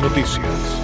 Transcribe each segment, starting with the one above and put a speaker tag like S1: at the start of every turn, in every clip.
S1: Noticias.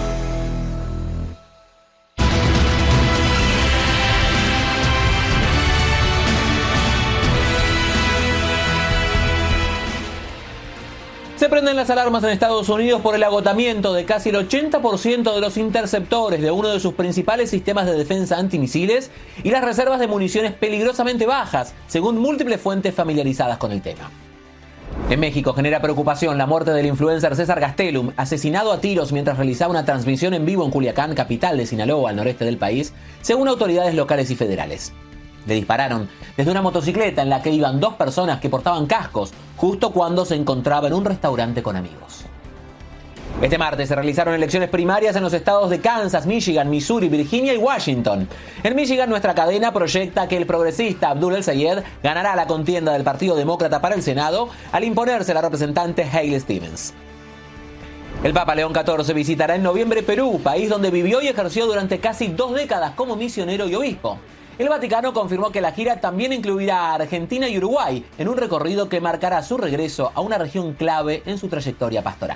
S2: Se prenden las alarmas en Estados Unidos por el agotamiento de casi el 80% de los interceptores de uno de sus principales sistemas de defensa antimisiles y las reservas de municiones peligrosamente bajas, según múltiples fuentes familiarizadas con el tema. En México genera preocupación la muerte del influencer César Gastelum, asesinado a tiros mientras realizaba una transmisión en vivo en Culiacán, capital de Sinaloa, al noreste del país, según autoridades locales y federales. Le dispararon desde una motocicleta en la que iban dos personas que portaban cascos, justo cuando se encontraba en un restaurante con amigos. Este martes se realizaron elecciones primarias en los estados de Kansas, Michigan, Missouri, Virginia y Washington. En Michigan, nuestra cadena proyecta que el progresista Abdul El-Sayed ganará la contienda del Partido Demócrata para el Senado al imponerse la representante Haley Stevens. El Papa León XIV visitará en noviembre Perú, país donde vivió y ejerció durante casi 2 décadas como misionero y obispo. El Vaticano confirmó que la gira también incluirá a Argentina y Uruguay en un recorrido que marcará su regreso a una región clave en su trayectoria pastoral.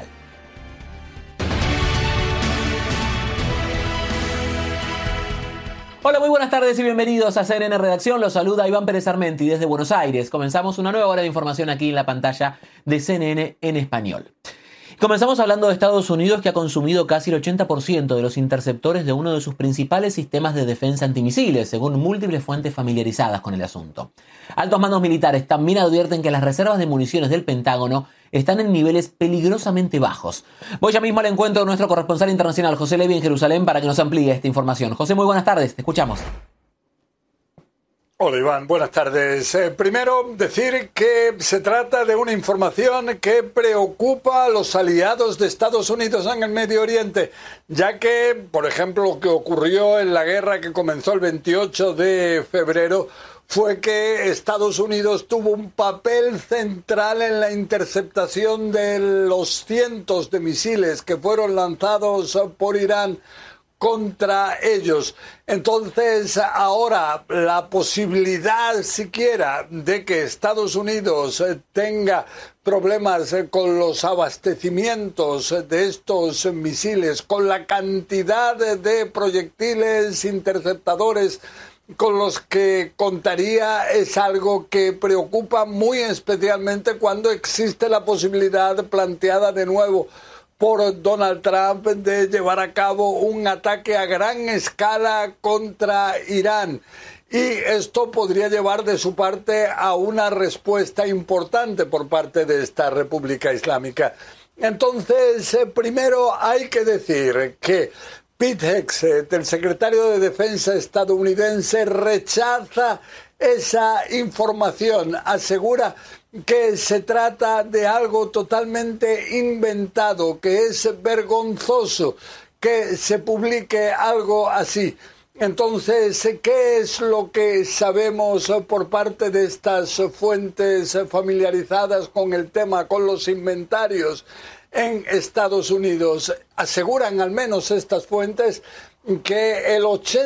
S2: Hola, muy buenas tardes y bienvenidos a CNN Redacción. Los saluda Iván Pérez Armenti desde Buenos Aires. Comenzamos una nueva hora de información aquí en la pantalla de CNN en español. Comenzamos hablando de Estados Unidos, que ha consumido casi el 80% de los interceptores de uno de sus principales sistemas de defensa antimisiles, según múltiples fuentes familiarizadas con el asunto. Altos mandos militares también advierten que las reservas de municiones del Pentágono están en niveles peligrosamente bajos. Voy ya mismo al encuentro de nuestro corresponsal internacional, José Levi, en Jerusalén, para que nos amplíe esta información. José, muy buenas tardes, te escuchamos.
S3: Hola Iván, buenas tardes. Primero decir que se trata de una información que preocupa a los aliados de Estados Unidos en el Medio Oriente, ya que, por ejemplo, lo que ocurrió en la guerra que comenzó el 28 de febrero fue que Estados Unidos tuvo un papel central en la interceptación de los cientos de misiles que fueron lanzados por Irán contra ellos. Entonces, ahora la posibilidad siquiera de que Estados Unidos tenga problemas con los abastecimientos de estos misiles, con la cantidad de proyectiles interceptadores con los que contaría, es algo que preocupa muy especialmente cuando existe la posibilidad planteada de nuevo por Donald Trump de llevar a cabo un ataque a gran escala contra Irán. Y esto podría llevar de su parte a una respuesta importante por parte de esta República Islámica. Entonces, primero hay que decir que Pete Hegseth, el secretario de Defensa estadounidense, rechaza esa información, asegura que se trata de algo totalmente inventado, que es vergonzoso que se publique algo así. Entonces, ¿qué es lo que sabemos por parte de estas fuentes familiarizadas con el tema, con los inventarios en Estados Unidos? Aseguran, al menos estas fuentes, que el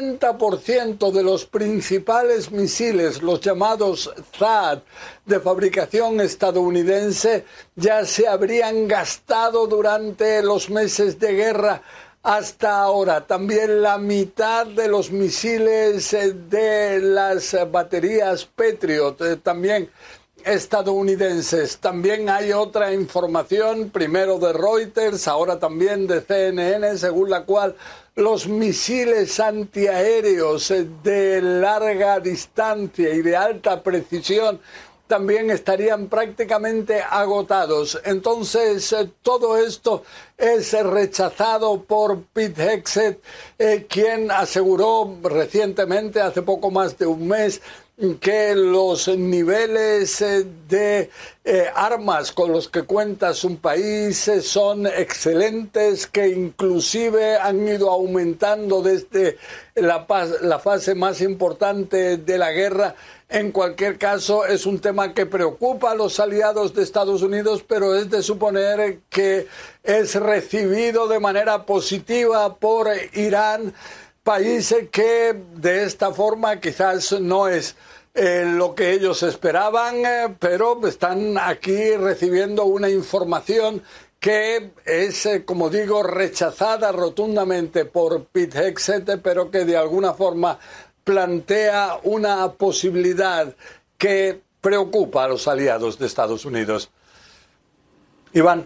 S3: 80% de los principales misiles, los llamados THAAD, de fabricación estadounidense, ya se habrían gastado durante los meses de guerra hasta ahora. También la mitad de los misiles de las baterías Patriot, también estadounidenses. También hay otra información, primero de Reuters, ahora también de CNN, según la cual los misiles antiaéreos de larga distancia y de alta precisión también estarían prácticamente agotados. Entonces, todo esto es rechazado por Pete Hegseth, quien aseguró recientemente, hace poco más de un mes, que los niveles de armas con los que cuenta su país son excelentes, que inclusive han ido aumentando desde la fase más importante de la guerra. En cualquier caso, es un tema que preocupa a los aliados de Estados Unidos, pero es de suponer que es recibido de manera positiva por Irán, país que de esta forma quizás no es lo que ellos esperaban, pero están aquí recibiendo una información que es, como digo, rechazada rotundamente por Pete Hegseth, pero que de alguna forma plantea una posibilidad que preocupa a los aliados de Estados Unidos. Iván.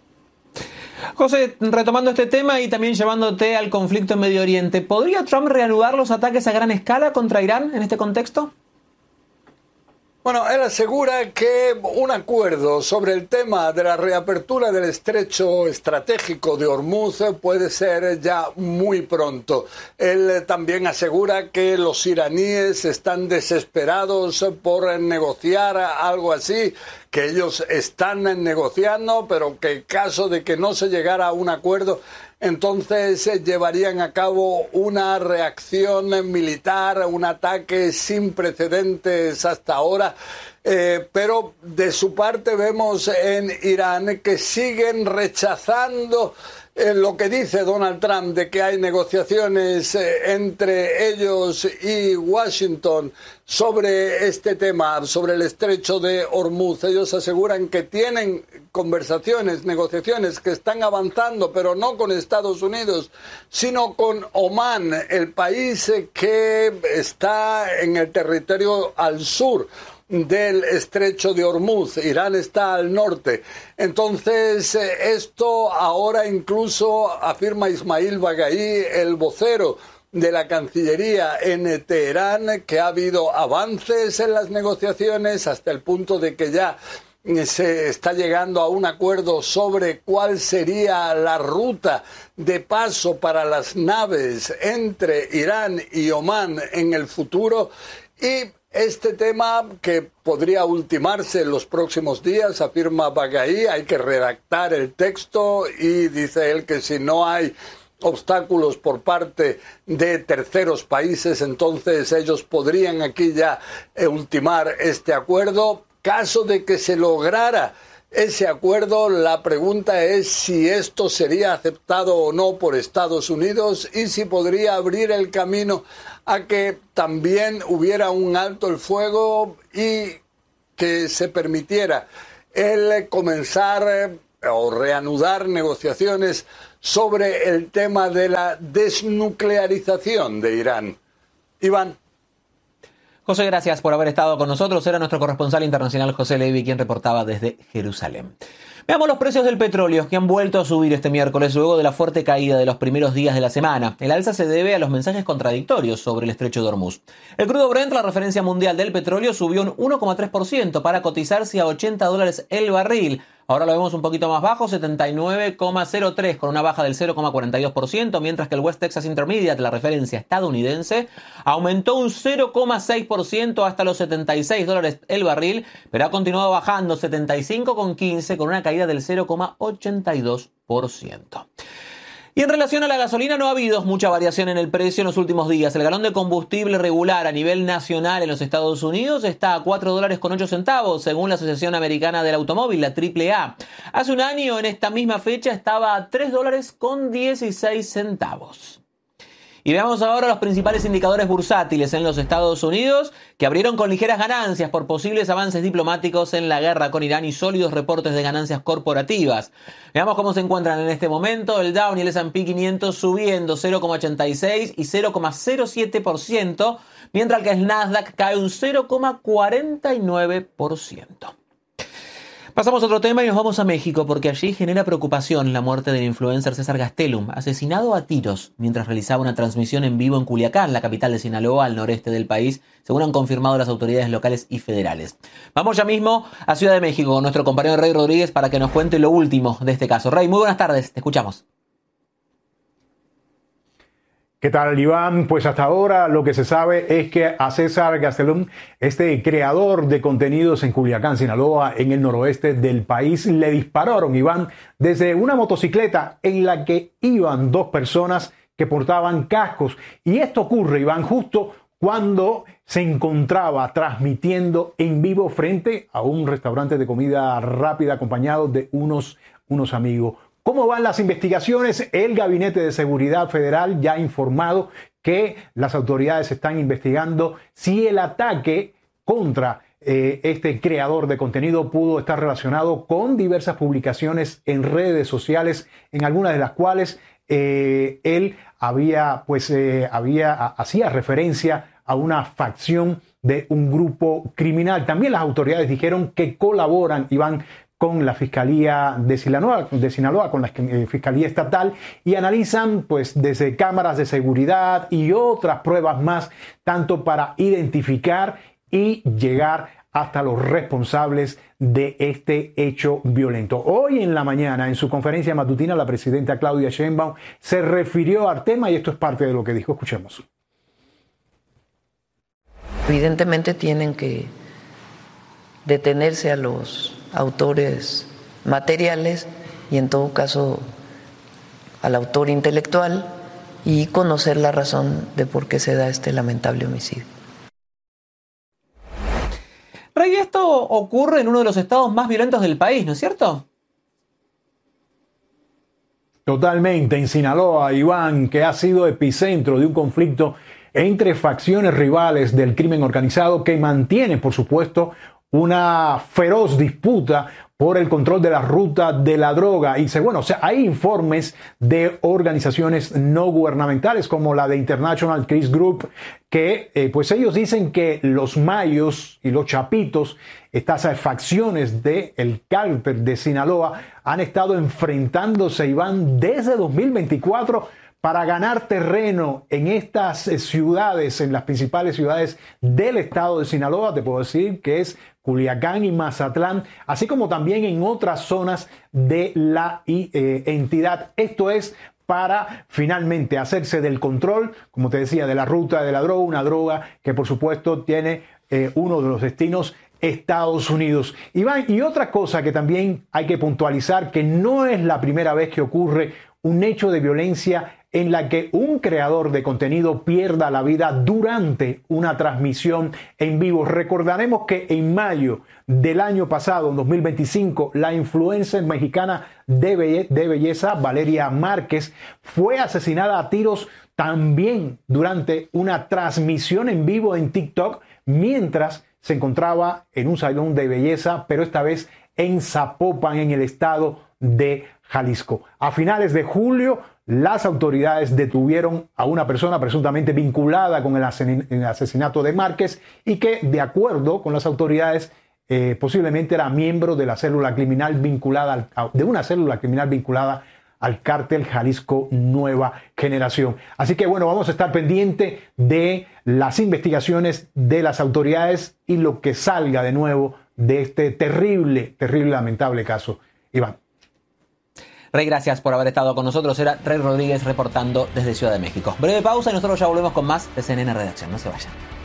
S2: José, retomando este tema y también llevándote al conflicto en Medio Oriente, ¿podría Trump reanudar los ataques a gran escala contra Irán en este contexto?
S3: Bueno, él asegura que un acuerdo sobre el tema de la reapertura del estrecho estratégico de Hormuz puede ser ya muy pronto. Él también asegura que los iraníes están desesperados por negociar algo así, que ellos están negociando, pero que en caso de que no se llegara a un acuerdo, entonces llevarían a cabo una reacción militar, un ataque sin precedentes hasta ahora. Pero de su parte vemos en Irán que siguen rechazando lo que dice Donald Trump de que hay negociaciones entre ellos y Washington sobre este tema, sobre el estrecho de Hormuz. Ellos aseguran que tienen conversaciones, negociaciones que están avanzando, pero no con Estados Unidos, sino con Omán, el país que está en el territorio al sur del estrecho de Hormuz. Irán está al norte. Entonces, esto ahora incluso afirma Ismail Bagaí, el vocero de la Cancillería en Teherán, que ha habido avances en las negociaciones hasta el punto de que ya se está llegando a un acuerdo sobre cuál sería la ruta de paso para las naves entre Irán y Omán en el futuro. Y este tema, que podría ultimarse en los próximos días, afirma Bagaí, hay que redactar el texto y dice él que si no hay obstáculos por parte de terceros países, entonces ellos podrían aquí ya ultimar este acuerdo. Caso de que se lograra ese acuerdo, la pregunta es si esto sería aceptado o no por Estados Unidos y si podría abrir el camino a que también hubiera un alto el fuego y que se permitiera el comenzar o reanudar negociaciones sobre el tema de la desnuclearización de Irán. Iván.
S2: José, gracias por haber estado con nosotros. Era nuestro corresponsal internacional José Levy quien reportaba desde Jerusalén. Veamos los precios del petróleo, que han vuelto a subir este miércoles luego de la fuerte caída de los primeros días de la semana. El alza se debe a los mensajes contradictorios sobre el estrecho de Hormuz. El crudo Brent, la referencia mundial del petróleo, subió un 1,3% para cotizarse a $80 el barril. Ahora lo vemos un poquito más bajo, 79,03, con una baja del 0,42%, mientras que el West Texas Intermediate, la referencia estadounidense, aumentó un 0,6% hasta los $76 el barril, pero ha continuado bajando 75,15 con una caída del 0,82%. Y en relación a la gasolina no ha habido mucha variación en el precio en los últimos días. El galón de combustible regular a nivel nacional en los Estados Unidos está a $4,08 según la Asociación Americana del Automóvil, la AAA. Hace un año en esta misma fecha estaba a $3,16. Y veamos ahora los principales indicadores bursátiles en los Estados Unidos, que abrieron con ligeras ganancias por posibles avances diplomáticos en la guerra con Irán y sólidos reportes de ganancias corporativas. Veamos cómo se encuentran en este momento. El Dow y el S&P 500 subiendo 0,86 y 0,07%, mientras que el Nasdaq cae un 0,49%. Pasamos a otro tema y nos vamos a México, porque allí genera preocupación la muerte del influencer César Gastelum, asesinado a tiros mientras realizaba una transmisión en vivo en Culiacán, la capital de Sinaloa, al noreste del país, según han confirmado las autoridades locales y federales. Vamos ya mismo a Ciudad de México con nuestro compañero Rey Rodríguez para que nos cuente lo último de este caso. Rey, muy buenas tardes, te escuchamos.
S1: ¿Qué tal, Iván? Pues hasta ahora lo que se sabe es que a César Gastelum, este creador de contenidos en Culiacán, Sinaloa, en el noroeste del país, le dispararon, Iván, desde una motocicleta en la que iban dos personas que portaban cascos. Y esto ocurre, Iván, justo cuando se encontraba transmitiendo en vivo frente a un restaurante de comida rápida acompañado de unos amigos. ¿Cómo van las investigaciones? El Gabinete de Seguridad Federal ya ha informado que las autoridades están investigando si el ataque contra este creador de contenido pudo estar relacionado con diversas publicaciones en redes sociales, en algunas de las cuales él hacía referencia a una facción de un grupo criminal. También las autoridades dijeron que colaboran y van con la Fiscalía de Sinaloa, con la Fiscalía Estatal, y analizan pues desde cámaras de seguridad y otras pruebas más, tanto para identificar y llegar hasta los responsables de este hecho violento. Hoy en la mañana, en su conferencia matutina, la presidenta Claudia Sheinbaum se refirió al tema y esto es parte de lo que dijo. Escuchemos.
S4: Evidentemente tienen que detenerse a los autores materiales y en todo caso al autor intelectual y conocer la razón de por qué se da este lamentable homicidio.
S2: Rey, esto ocurre en uno de los estados más violentos del país, ¿no es cierto?
S1: Totalmente, en Sinaloa, Iván, que ha sido epicentro de un conflicto entre facciones rivales del crimen organizado que mantiene, por supuesto, una feroz disputa por el control de la ruta de la droga. Y hay informes de organizaciones no gubernamentales como la de International Crisis Group que pues ellos dicen que los mayos y los chapitos, estas facciones del cártel de Sinaloa, han estado enfrentándose, Iván, desde 2024 para ganar terreno en estas ciudades, en las principales ciudades del estado de Sinaloa. Te puedo decir que es Culiacán y Mazatlán, así como también en otras zonas de la entidad. Esto es para finalmente hacerse del control, como te decía, de la ruta de la droga, una droga que por supuesto tiene uno de los destinos Estados Unidos. Iván, y otra cosa que también hay que puntualizar, que no es la primera vez que ocurre un hecho de violencia en la que un creador de contenido pierda la vida durante una transmisión en vivo. Recordaremos que en mayo del año pasado, en 2025, la influencer mexicana de belleza, Valeria Márquez, fue asesinada a tiros también durante una transmisión en vivo en TikTok, mientras se encontraba en un salón de belleza, pero esta vez en Zapopan, en el estado de Jalisco. A finales de julio, las autoridades detuvieron a una persona presuntamente vinculada con el asesinato de Márquez y que, de acuerdo con las autoridades, posiblemente era miembro de la célula criminal vinculada al cártel Jalisco Nueva Generación. Así que vamos a estar pendiente de las investigaciones de las autoridades y lo que salga de nuevo de este terrible, lamentable caso. Iván.
S2: Rey, gracias por haber estado con nosotros. Era Rey Rodríguez reportando desde Ciudad de México. Breve pausa y nosotros ya volvemos con más de CNN Redacción. No se vayan.